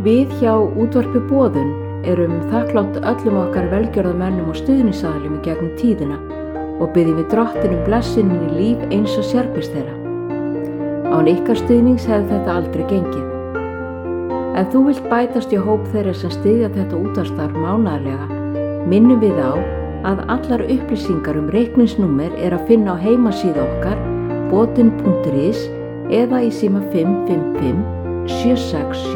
Við hjá Útvarpi Boðun erum þakklátt öllum okkar velgjörðamönnum og stuðningsaðilum í gegnum tíðina og biðjum við Drottin blessun inn í líf eins og sérkvist þeirra. Án ykkar stuðnings hefði þetta aldrei gengið. Ef þú vilt bætast í hóp þeirra sem styðja þetta útvarpsstarf mánaðarlega, minnum við á að allar upplýsingar reikningsnúmer að finna á heimasíðu okkar botin.is eða í síma 555 76